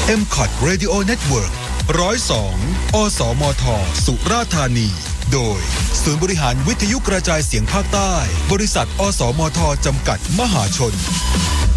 MCOT Radio Network 102 อสมท สุราษฎร์ธานี โดยศูนย์บริหารวิทยุกระจายเสียงภาคใต้ บริษัทอสมท จำกัดมหาชน